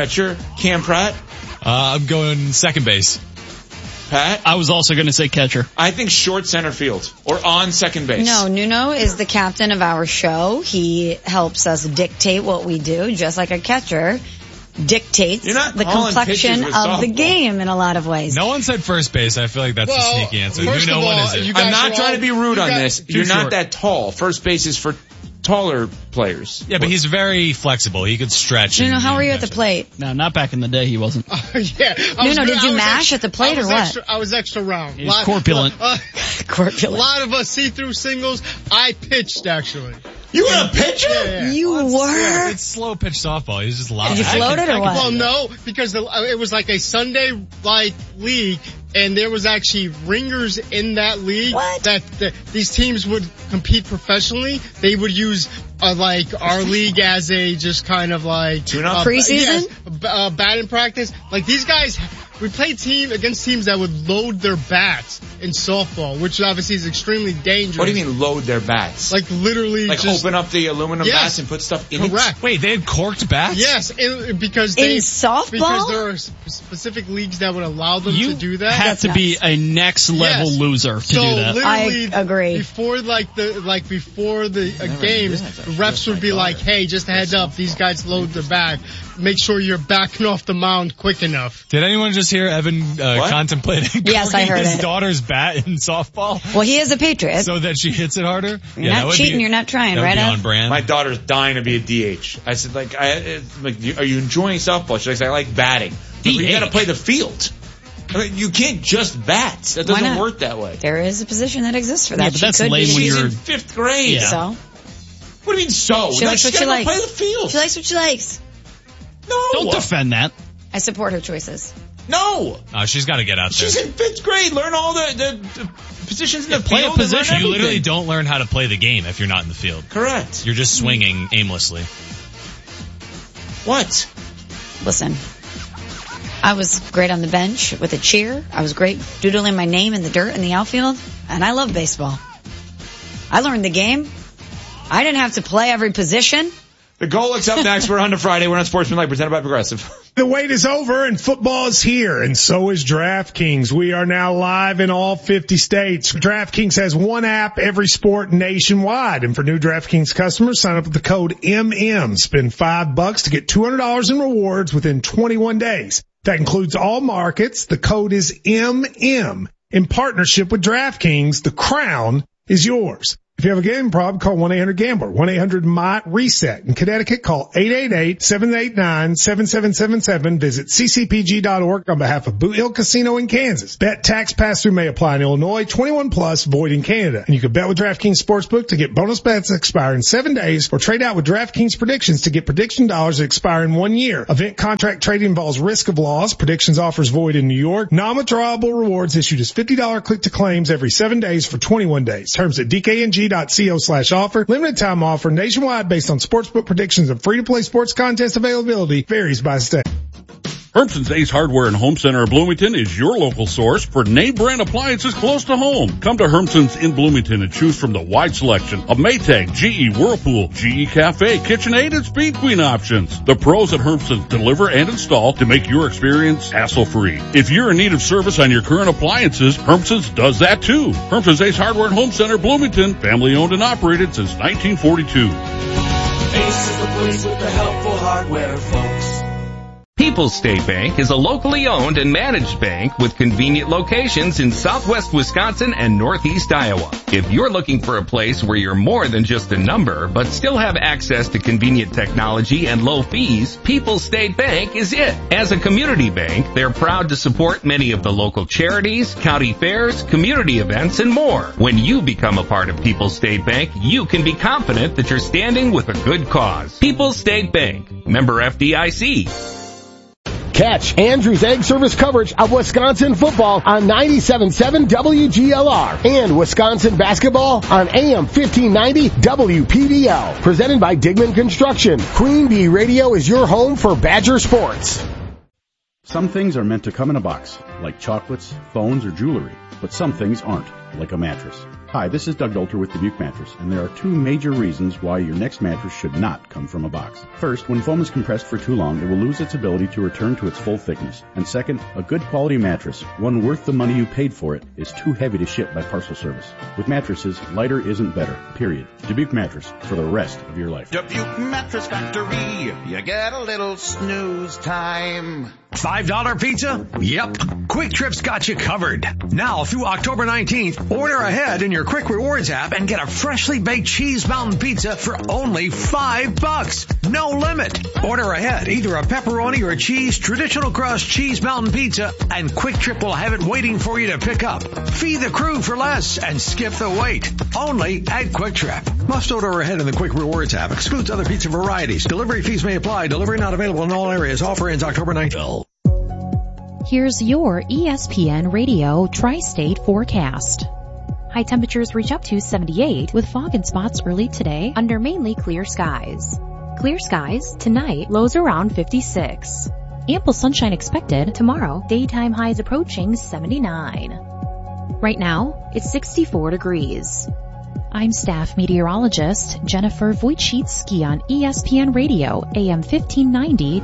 Cam Pratt? I'm going second base. Pat? I was also going to say catcher. I think short center field or on second base. No, Nuno is the captain of our show. He helps us dictate what we do, just like a catcher dictates the complexion of the game in a lot of ways. No one said first base. I feel like that's a sneaky answer. What is it? I'm not trying to be rude on this. You're not that tall. First base is for taller players. Yeah, but he's very flexible. He could stretch. Nuno, how were you at the plate? No, not back in the day. He wasn't. Nuno, did you mash at the plate or what? I was extra round. He was corpulent. Corpulent. A lot of see-through singles. I pitched, actually. You were a pitcher? Yeah. You were? Yeah, it's slow pitch softball. He's just loud. Did you float it or what? Well, no, because it was like a Sunday league, and there was actually ringers in that league that these teams would compete professionally. They would use our league as a just kind of like preseason batting practice. Like these guys, we played against teams that would load their bats in softball, which obviously is extremely dangerous. What do you mean load their bats? Like literally, like just open up the aluminum bats and put stuff in it. Wait, they had corked bats? Yes, because there are specific leagues that would allow them to do that. You have to be a next level loser to do that. I agree. Before the games, the refs would be like, "Hey, just a heads up, these guys load their bat. Make sure you're backing off the mound quick enough." Did anyone just hear Evan contemplating yes, I heard his it. daughter's bat in softball? Well, he is a Patriot. So that she hits it harder? You're not cheating, you're not trying, right? On brand. My daughter's dying to be a DH. I said, are you enjoying softball? She's like, I like batting. You gotta play the field. I mean, you can't just bat. That doesn't work that way. There is a position that exists for that. Yeah, but that's lame when She's you're in 5th grade. Yeah. So? What do you mean so? She likes what she likes. Play the field. She likes what she likes. No. Don't defend that. I support her choices. No. She's got to get out there. She's in 5th grade. Learn all the positions in the play field. A position. You literally don't learn how to play the game if you're not in the field. Correct. You're just swinging aimlessly. What? Listen. I was great on the bench with a cheer. I was great doodling my name in the dirt in the outfield. And I love baseball. I learned the game. I didn't have to play every position. The Golic's up next. We're on to Friday. We're on Sportsmanlike, presented by Progressive. The wait is over and football is here, and so is DraftKings. We are now live in all 50 states. DraftKings has one app, every sport nationwide. And for new DraftKings customers, sign up with the code MM. Spend $5 to get $200 in rewards within 21 days. That includes all markets. The code is MM. In partnership with DraftKings, the crown is yours. If you have a gambling problem, call 1-800-GAMBLER, 1-800-MY-RESET. In Connecticut, call 888-789-7777. Visit ccpg.org on behalf of Boot Hill Casino in Kansas. Bet tax pass-through may apply in Illinois, 21 plus, void in Canada. And you can bet with DraftKings Sportsbook to get bonus bets that expire in 7 days, or trade out with DraftKings Predictions to get prediction dollars that expire in 1 year. Event contract trading involves risk of loss. Predictions offers void in New York. Non-withdrawable rewards issued as $50 click-to-claims every 7 days for 21 days. Terms at DKNG.co/offer. Limited time offer nationwide based on sportsbook predictions and free-to-play sports contest availability varies by state. Hermson's Ace Hardware and Home Center of Bloomington is your local source for name brand appliances close to home. Come to Hermson's in Bloomington and choose from the wide selection of Maytag, GE, Whirlpool, GE Cafe, KitchenAid, and Speed Queen options. The pros at Hermson's deliver and install to make your experience hassle-free. If you're in need of service on your current appliances, Hermson's does that too. Hermson's Ace Hardware and Home Center, Bloomington, family owned and operated since 1942. Ace is the place with the helpful hardware, folks. People's State Bank is a locally owned and managed bank with convenient locations in southwest Wisconsin and northeast Iowa. If you're looking for a place where you're more than just a number, but still have access to convenient technology and low fees, People's State Bank is it. As a community bank, they're proud to support many of the local charities, county fairs, community events, and more. When you become a part of People's State Bank, you can be confident that you're standing with a good cause. People's State Bank, member FDIC. Catch Andrew's Egg Service coverage of Wisconsin football on 97.7 WGLR and Wisconsin basketball on AM 1590 WPVL. Presented by Digman Construction. Queen Bee Radio is your home for Badger sports. Some things are meant to come in a box, like chocolates, phones, or jewelry. But some things aren't, like a mattress. Hi, this is Doug Dolter with Dubuque Mattress, and there are two major reasons why your next mattress should not come from a box. First, when foam is compressed for too long, it will lose its ability to return to its full thickness. And second, a good quality mattress, one worth the money you paid for it, is too heavy to ship by parcel service. With mattresses, lighter isn't better, period. Dubuque Mattress, for the rest of your life. Dubuque Mattress Factory, you get a little snooze time. $5 pizza? Yep. Quick Trip's got you covered. Now through October 19th, order ahead in your Quick Rewards app and get a freshly baked cheese mountain pizza for only $5. No limit. Order ahead, either a pepperoni or a cheese traditional crust cheese mountain pizza, and Quick Trip will have it waiting for you to pick up. Feed the crew for less and skip the wait. Only at Quick Trip. Must order ahead in the Quick Rewards app. Excludes other pizza varieties. Delivery fees may apply. Delivery not available in all areas. Offer ends October 19th. Here's your ESPN Radio Tri-State forecast. High temperatures reach up to 78 with fog and spots early today under mainly clear skies. Clear skies tonight, lows around 56. Ample sunshine expected tomorrow, daytime highs approaching 79. Right now, it's 64 degrees. I'm staff meteorologist Jennifer Wojcicki on ESPN Radio, AM 1590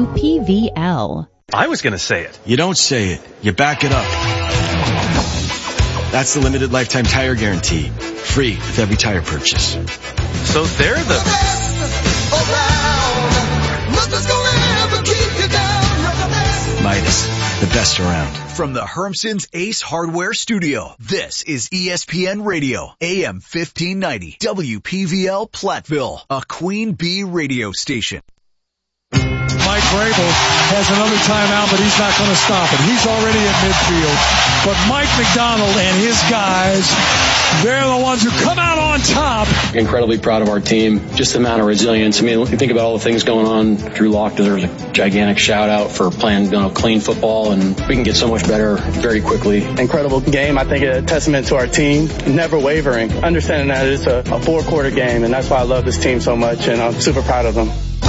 WPVL. I was going to say it. You don't say it. You back it up. That's the limited lifetime tire guarantee. Free with every tire purchase. So they're the best around. Nothing's gonna ever keep you down. Midas, the best around. From the Hermson's Ace Hardware Studio, this is ESPN Radio, AM 1590 WPVL Platteville, a Queen Bee radio station. Mike Vrabel has another timeout, but he's not going to stop it. He's already at midfield. But Mike McDonald and his guys, they're the ones who come out on top. Incredibly proud of our team. Just the amount of resilience. I mean, you think about all the things going on. Drew Lock deserves a gigantic shout out for playing clean football, and we can get so much better very quickly. Incredible game. I think a testament to our team. Never wavering. Understanding that it's a 4-quarter game, and that's why I love this team so much, and I'm super proud of them.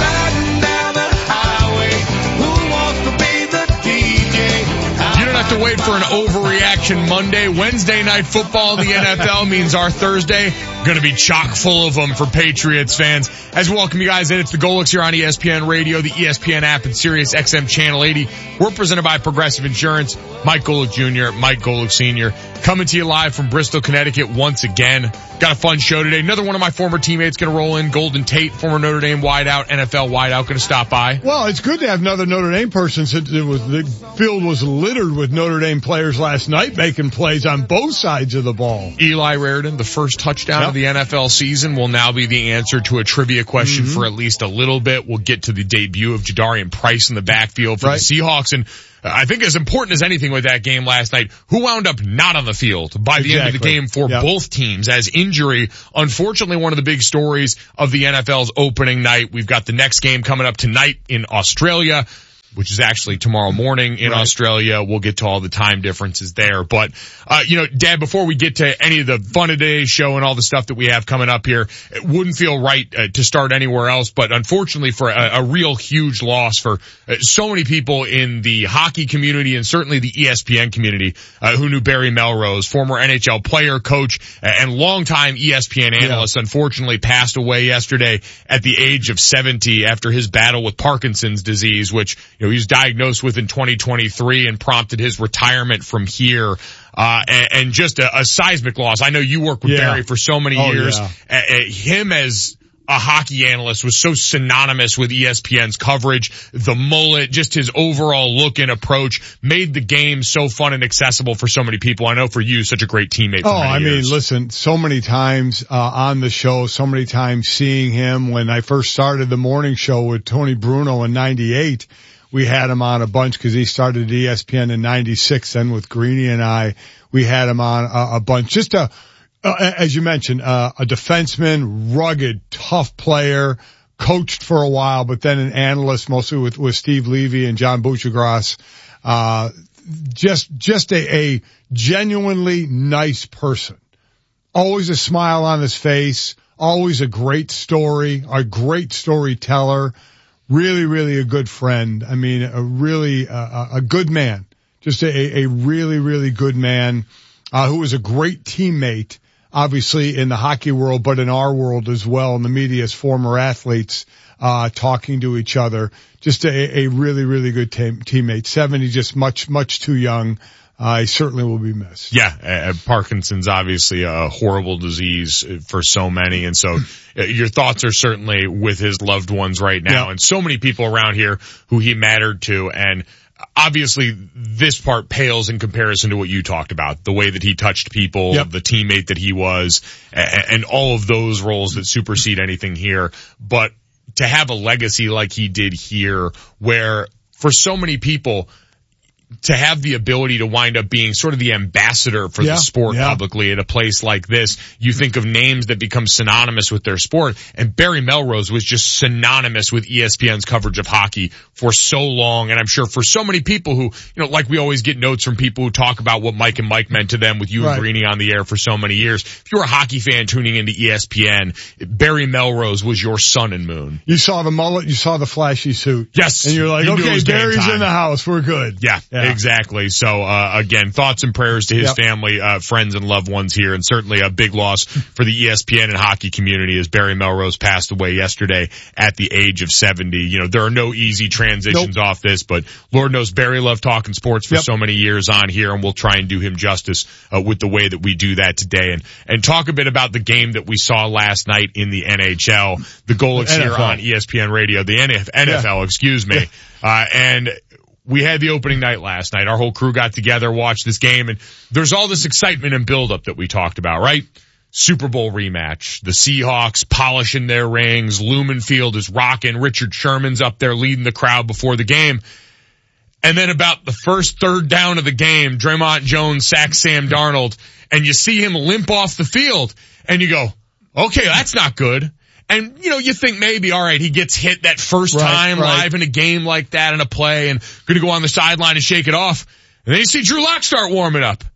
To wait for an overreaction Monday. Wednesday night football, the NFL means our Thursday. going to be chock full of them for Patriots fans. As we welcome you guys in, it's the Golics here on ESPN Radio, the ESPN app, and Sirius XM Channel 80. We're presented by Progressive Insurance. Mike Golic Jr., Mike Golic Sr., coming to you live from Bristol, Connecticut once again. Got a fun show today. Another one of my former teammates going to roll in. Golden Tate, former Notre Dame wideout, NFL wideout, going to stop by. Well, it's good to have another Notre Dame person since the field was littered with Notre Dame players last night making plays on both sides of the ball. Eli Raridan, the first touchdown of the NFL season, will now be the answer to a trivia question for at least a little bit. We'll get to the debut of Jadarian Price in the backfield for the Seahawks. And I think as important as anything with that game last night, who wound up not on the field by the end of the game for both teams as injury. Unfortunately, one of the big stories of the NFL's opening night. We've got the next game coming up tonight in Australia, which is actually tomorrow morning in Australia. We'll get to all the time differences there. But, Dad, before we get to any of the fun of today's show and all the stuff that we have coming up here, it wouldn't feel right to start anywhere else. But unfortunately for a real huge loss for so many people in the hockey community and certainly the ESPN community, who knew Barry Melrose, former NHL player, coach, and longtime ESPN analyst, unfortunately passed away yesterday at the age of 70 after his battle with Parkinson's disease, which, he was diagnosed with in 2023 and prompted his retirement from here. And just a seismic loss. I know you worked with Barry for so many years. Him as a hockey analyst was so synonymous with ESPN's coverage. The mullet, just his overall look and approach made the game so fun and accessible for so many people. I know for you, such a great teammate. For many years. Listen, so many times on the show, so many times seeing him when I first started the morning show with Tony Bruno in 98. We had him on a bunch because he started at ESPN in 96. Then with Greeny and I, we had him on a bunch. Just as you mentioned, a defenseman, rugged, tough player, coached for a while, but then an analyst mostly with Steve Levy and John Buccigross. Just a genuinely nice person. Always a smile on his face. Always a great story, a great storyteller. Really, really a good friend. I mean, a good man. Just a really, really good man, who was a great teammate, obviously in the hockey world, but in our world as well, in the media as former athletes, talking to each other. Just a really, really good teammate. 70, just much too young. He certainly will be missed. Yeah, Parkinson's obviously a horrible disease for so many, and so your thoughts are certainly with his loved ones right now, and so many people around here who he mattered to, and obviously this part pales in comparison to what you talked about, the way that he touched people, the teammate that he was, and all of those roles that supersede anything here. But to have a legacy like he did here, where for so many people, to have the ability to wind up being sort of the ambassador for the sport publicly at a place like this, you think of names that become synonymous with their sport. And Barry Melrose was just synonymous with ESPN's coverage of hockey for so long. And I'm sure for so many people who, like we always get notes from people who talk about what Mike and Mike meant to them with you and Greeny on the air for so many years. If you're a hockey fan tuning into ESPN, Barry Melrose was your sun and moon. You saw the mullet, you saw the flashy suit. Yes. And you're like, okay, Barry's in the house. We're good. Yeah. Exactly. So, again, thoughts and prayers to his family, friends and loved ones here, and certainly a big loss for the ESPN and hockey community as Barry Melrose passed away yesterday at the age of 70. There are no easy transitions off this, but Lord knows Barry loved talking sports for so many years on here, and we'll try and do him justice, with the way that we do that today. And talk a bit about the game that we saw last night in the NHL. The Golics here on ESPN Radio, the NFL, excuse me. And we had the opening night last night. Our whole crew got together, watched this game, and there's all this excitement and buildup that we talked about, right? Super Bowl rematch. The Seahawks polishing their rings. Lumen Field is rocking. Richard Sherman's up there leading the crowd before the game. And then about the first third down of the game, Draymond Jones sacks Sam Darnold, and you see him limp off the field, and you go, okay, that's not good. And, you think maybe, all right, he gets hit that first time live in a game like that in a play and going to go on the sideline and shake it off. And then you see Drew Lock start warming up.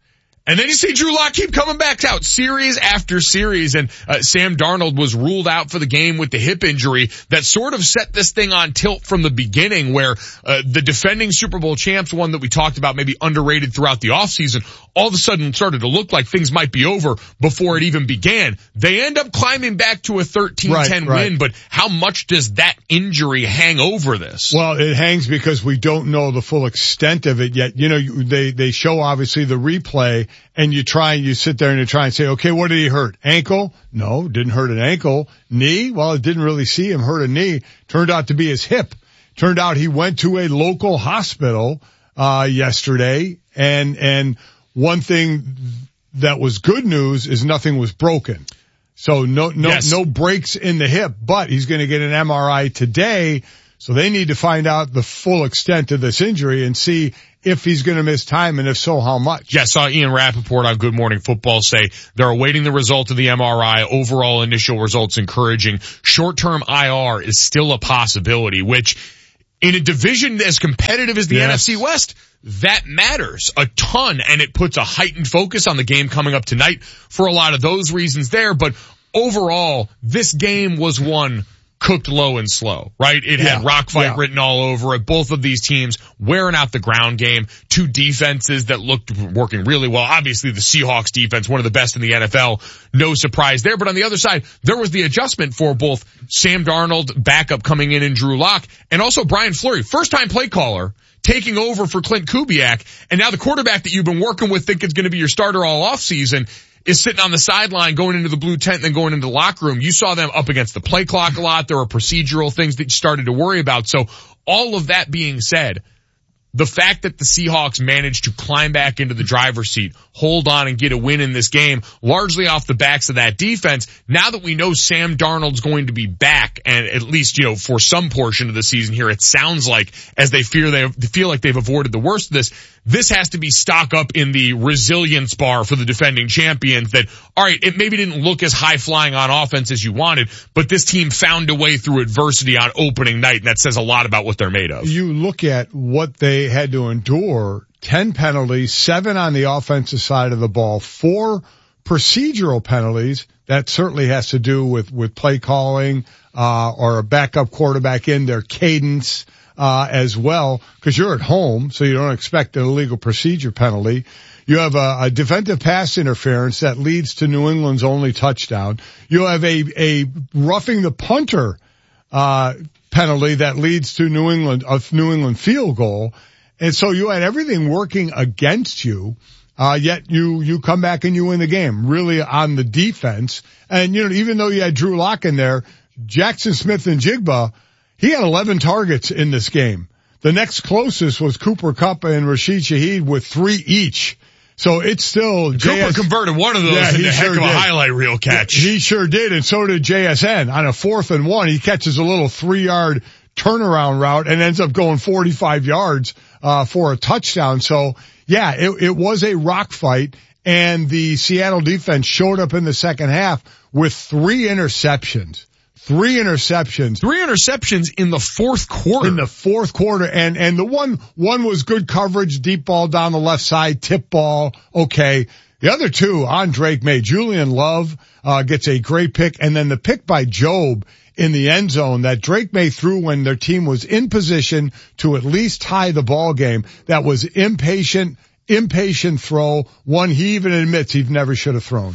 And then you see Drew Lock keep coming back out series after series, and Sam Darnold was ruled out for the game with the hip injury that sort of set this thing on tilt from the beginning, where the defending Super Bowl champs, one that we talked about maybe underrated throughout the offseason, all of a sudden started to look like things might be over before it even began. They end up climbing back to a 13-10 win, but how much does that injury hang over this? Well, it hangs because we don't know the full extent of it yet. You know, they show obviously the replay, and you sit there and you try and say, okay, what did he hurt? Ankle? No, didn't hurt an ankle. Knee? Well, it didn't really see him hurt a knee. Turned out to be his hip. Turned out he went to a local hospital, yesterday, and one thing that was good news is nothing was broken. So no breaks in the hip, but he's going to get an MRI today. So they need to find out the full extent of this injury and see if he's going to miss time, and if so, how much. Yeah, I saw Ian Rappaport on Good Morning Football say they're awaiting the result of the MRI. Overall initial results encouraging. Short-term IR is still a possibility, which in a division as competitive as the NFC West, that matters a ton, and it puts a heightened focus on the game coming up tonight for a lot of those reasons there. But overall, this game was one cooked low and slow, right? It had rock fight written all over it. Both of these teams wearing out the ground game. Two defenses that looked working really well. Obviously the Seahawks defense, one of the best in the NFL. No surprise there. But on the other side, there was the adjustment for both Sam Darnold, backup coming in, and Drew Lock, and also Brian Fleury, first time play caller, taking over for Clint Kubiak. And now the quarterback that you've been working with, think it's going to be your starter all offseason, is sitting on the sideline going into the blue tent and then going into the locker room. You saw them up against the play clock a lot. There were procedural things that you started to worry about. So all of that being said, the fact that the Seahawks managed to climb back into the driver's seat, hold on and get a win in this game, largely off the backs of that defense. Now that we know Sam Darnold's going to be back, and at least, for some portion of the season here, it sounds like, as they feel like they've avoided the worst of this has to be stock up in the resilience bar for the defending champions that, all right, it maybe didn't look as high flying on offense as you wanted, but this team found a way through adversity on opening night, and that says a lot about what they're made of. You look at what they had to endure, 10 penalties, 7 on the offensive side of the ball, 4 procedural penalties. That certainly has to do with play calling, or a backup quarterback in their cadence, as well, because you're at home, so you don't expect an illegal procedure penalty. You have a defensive pass interference that leads to New England's only touchdown. You have a roughing the punter, penalty that leads to New England field goal. And so you had everything working against you, yet you come back and you win the game, really on the defense. And, even though you had Drew Lock in there, Jackson Smith-Njigba, he had 11 targets in this game. The next closest was Cooper Kupp and Rashid Shaheed with 3 each. So it's still Cooper converted one of those into a heck of a highlight reel catch. He sure did, and so did JSN. On a 4th and 1, he catches a little 3-yard turnaround route and ends up going 45 yards for a touchdown. So yeah, it was a rock fight, and the Seattle defense showed up in the second half with 3 interceptions. 3 interceptions. 3 interceptions in the fourth quarter. In the fourth quarter. And the one was good coverage, deep ball down the left side, tip ball. Okay. The other 2 on Drake May. Julian Love, gets a great pick. And then the pick by Job in the end zone that Drake May threw when their team was in position to at least tie the ball game. That was impatient throw. One he even admits he never should have thrown.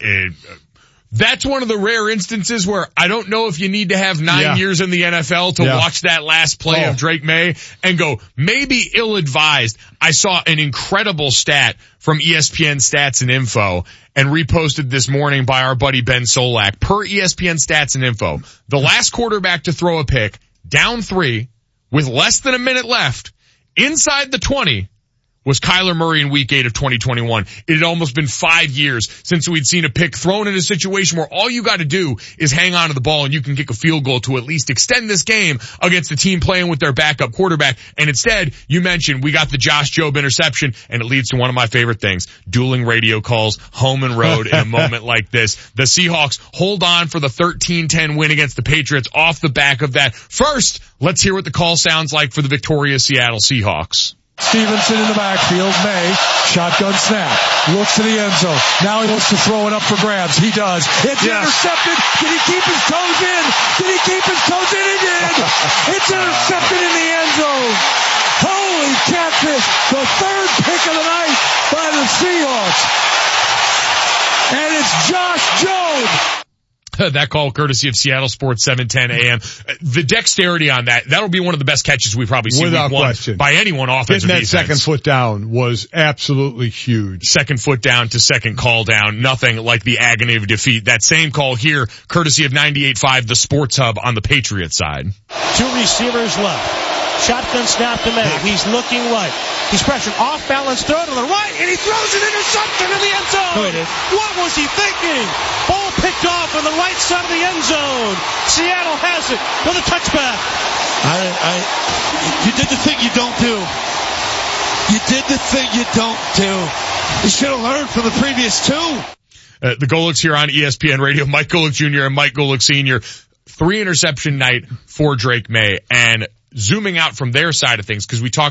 That's one of the rare instances where I don't know if you need to have 9 years in the NFL to watch that last play of Drake May and go, maybe ill-advised. I saw an incredible stat from ESPN Stats and Info, and reposted this morning by our buddy Ben Solak. Per ESPN Stats and Info, the last quarterback to throw a pick, down 3, with less than a minute left, inside the 20, was Kyler Murray in week 8 of 2021. It had almost been 5 years since we'd seen a pick thrown in a situation where all you got to do is hang on to the ball and you can kick a field goal to at least extend this game against the team playing with their backup quarterback. And instead, you mentioned we got the Josh Jobe interception, and it leads to one of my favorite things, dueling radio calls, home and road in a moment like this. The Seahawks hold on for the 13-10 win against the Patriots off the back of that. First, let's hear what the call sounds like for the victorious Seattle Seahawks. Stevenson in the backfield. May, shotgun snap. Looks to the end zone. Now he wants to throw it up for grabs. He does. It's intercepted. Did he keep his toes in? Did he keep his toes in? He did. It's intercepted in the end zone. Holy catfish. The third pick of the night by the Seahawks. And it's Josh Jobe. That call courtesy of Seattle Sports 710 AM. The dexterity on that'll be one of the best catches we probably see without week one question by anyone offense or defense. Getting that second foot down was absolutely huge. Second foot down to second call down. Nothing like the agony of defeat. That same call here, courtesy of 98.5, the Sports Hub on the Patriot side. Two receivers left. Shotgun snap to May. He's looking right. He's pressured. Off balance throw to the right, and he throws an interception in the end zone. What was he thinking? Ball picked off on the right side of the end zone. Seattle has it with a touchback. You did the thing you don't do. You did the thing you don't do. You should have learned from the previous two. The Golics here on ESPN Radio. Mike Golic Jr. and Mike Golic Sr. 3 interception night for Drake May. And zooming out from their side of things, because we talked